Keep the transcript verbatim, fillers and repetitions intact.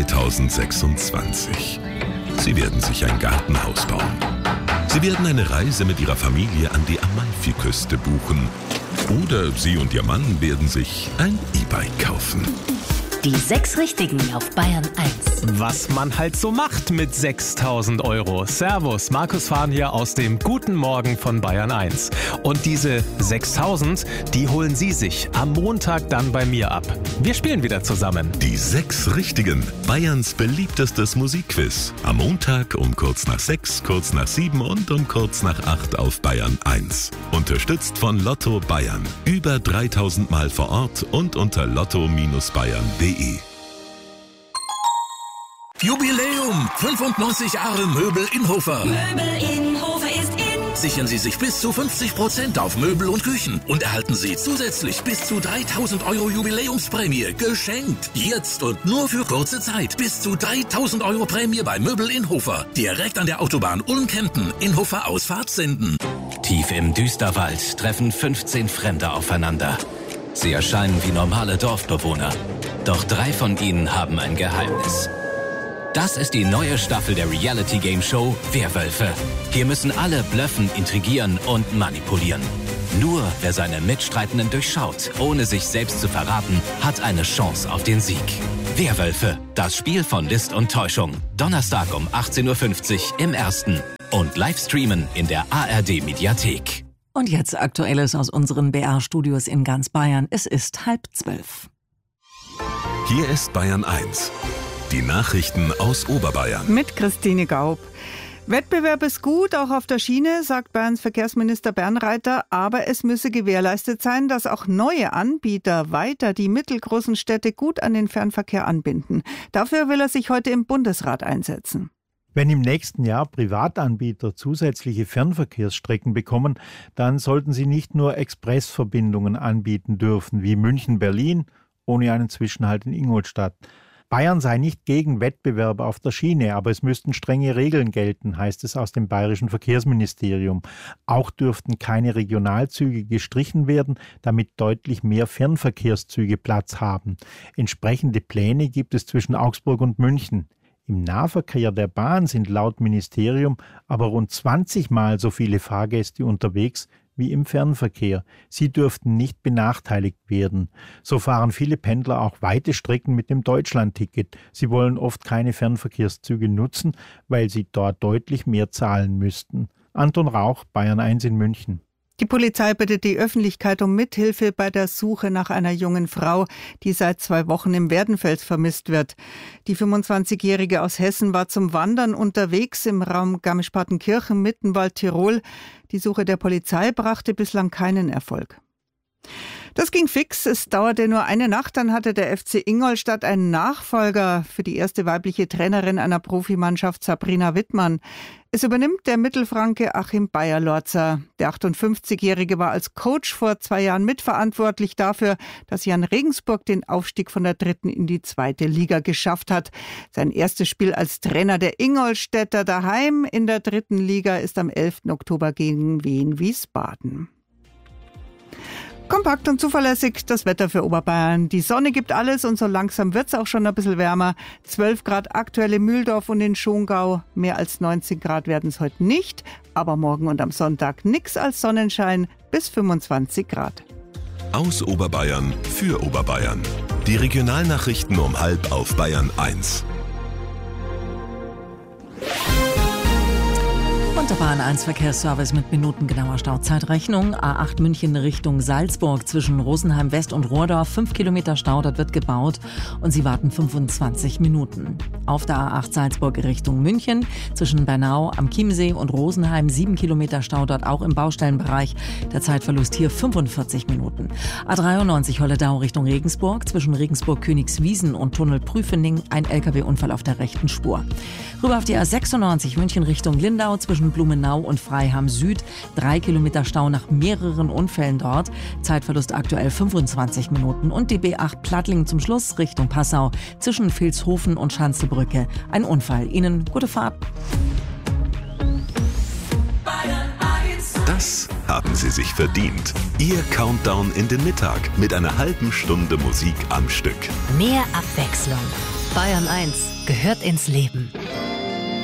zweitausendsechsundzwanzig. Sie werden sich ein Gartenhaus bauen. Sie werden eine Reise mit Ihrer Familie an die Amalfiküste buchen. Oder Sie und Ihr Mann werden sich ein E-Bike kaufen. Die sechs Richtigen auf Bayern eins. Was man halt so macht mit sechstausend Euro. Servus, Markus Fahn hier aus dem Guten Morgen von Bayern eins. Und diese sechstausend, die holen Sie sich am Montag dann bei mir ab. Wir spielen wieder zusammen. Die sechs Richtigen. Bayerns beliebtestes Musikquiz. Am Montag um kurz nach sechs, kurz nach sieben und um kurz nach acht auf Bayern eins. Unterstützt von Lotto Bayern. Über dreitausend Mal vor Ort und unter lotto Bindestrich bayern punkt de. Jubiläum! fünfundneunzig Jahre Möbel Inhofer. Möbel Inhofer ist in. Sichern Sie sich bis zu fünfzig Prozent auf Möbel und Küchen und erhalten Sie zusätzlich bis zu dreitausend Euro Jubiläumsprämie geschenkt. Jetzt und nur für kurze Zeit. Bis zu dreitausend Euro Prämie bei Möbel Inhofer. Direkt an der Autobahn Ulm-Kempten. Inhofer Ausfahrt Senden. Tief im Düsterwald treffen fünfzehn Fremde aufeinander. Sie erscheinen wie normale Dorfbewohner. Doch drei von ihnen haben ein Geheimnis. Das ist die neue Staffel der Reality-Game-Show Werwölfe. Hier müssen alle blöffen, intrigieren und manipulieren. Nur wer seine Mitstreitenden durchschaut, ohne sich selbst zu verraten, hat eine Chance auf den Sieg. Werwölfe, das Spiel von List und Täuschung. Donnerstag um achtzehn Uhr fünfzig im Ersten. Und live streamen in der A R D-Mediathek. Und jetzt Aktuelles aus unseren B R-Studios in ganz Bayern. Es ist halb zwölf. Hier ist Bayern eins. Die Nachrichten aus Oberbayern. Mit Christine Gaub. Wettbewerb ist gut, auch auf der Schiene, sagt Bayerns Verkehrsminister Bernreiter. Aber es müsse gewährleistet sein, dass auch neue Anbieter weiter die mittelgroßen Städte gut an den Fernverkehr anbinden. Dafür will er sich heute im Bundesrat einsetzen. Wenn im nächsten Jahr Privatanbieter zusätzliche Fernverkehrsstrecken bekommen, dann sollten sie nicht nur Expressverbindungen anbieten dürfen, wie München-Berlin, ohne einen Zwischenhalt in Ingolstadt. Bayern sei nicht gegen Wettbewerb auf der Schiene, aber es müssten strenge Regeln gelten, heißt es aus dem bayerischen Verkehrsministerium. Auch dürften keine Regionalzüge gestrichen werden, damit deutlich mehr Fernverkehrszüge Platz haben. Entsprechende Pläne gibt es zwischen Augsburg und München. Im Nahverkehr der Bahn sind laut Ministerium aber rund zwanzig Mal so viele Fahrgäste unterwegs wie im Fernverkehr. Sie dürften nicht benachteiligt werden. So fahren viele Pendler auch weite Strecken mit dem Deutschlandticket. Sie wollen oft keine Fernverkehrszüge nutzen, weil sie dort deutlich mehr zahlen müssten. Anton Rauch, Bayern eins in München. Die Polizei bittet die Öffentlichkeit um Mithilfe bei der Suche nach einer jungen Frau, die seit zwei Wochen im Werdenfels vermisst wird. Die fünfundzwanzigjährige aus Hessen war zum Wandern unterwegs im Raum Garmisch-Partenkirchen, Mittenwald, Tirol. Die Suche der Polizei brachte bislang keinen Erfolg. Das ging fix. Es dauerte nur eine Nacht, dann hatte der F C Ingolstadt einen Nachfolger für die erste weibliche Trainerin einer Profimannschaft, Sabrina Wittmann. Es übernimmt der Mittelfranke Achim Beyer-Lorzer. Der achtundfünfzigjährige war als Coach vor zwei Jahren mitverantwortlich dafür, dass Jan Regensburg den Aufstieg von der dritten in die zweite Liga geschafft hat. Sein erstes Spiel als Trainer der Ingolstädter daheim in der dritten Liga ist am elften Oktober gegen Wien Wiesbaden. Kompakt und zuverlässig das Wetter für Oberbayern. Die Sonne gibt alles und so langsam wird es auch schon ein bisschen wärmer. zwölf Grad aktuell in Mühldorf und in Schongau. Mehr als neunzehn Grad werden es heute nicht. Aber morgen und am Sonntag nix als Sonnenschein bis fünfundzwanzig Grad. Aus Oberbayern für Oberbayern. Die Regionalnachrichten um halb auf Bayern eins. Und der Bayern eins Verkehrsservice mit minutengenauer Stauzeitrechnung. A acht München Richtung Salzburg zwischen Rosenheim West und Rohrdorf. fünf Kilometer Stau, dort wird gebaut und Sie warten fünfundzwanzig Minuten. Auf der A acht Salzburg Richtung München zwischen Bernau am Chiemsee und Rosenheim. sieben Kilometer Stau, dort auch im Baustellenbereich. Der Zeitverlust hier fünfundvierzig Minuten. A dreiundneunzig Holledau Richtung Regensburg zwischen Regensburg-Königswiesen und Tunnel Prüfening. Ein L K W-Unfall auf der rechten Spur. Rüber auf die A sechsundneunzig München Richtung Lindau zwischen Blumenau und Freiham Süd. Drei Kilometer Stau nach mehreren Unfällen dort. Zeitverlust aktuell fünfundzwanzig Minuten. Und die B acht Plattlingen zum Schluss Richtung Passau zwischen Vilshofen und Schanzebrücke. Ein Unfall. Ihnen gute Fahrt. Das haben Sie sich verdient. Ihr Countdown in den Mittag mit einer halben Stunde Musik am Stück. Mehr Abwechslung. Bayern eins gehört ins Leben.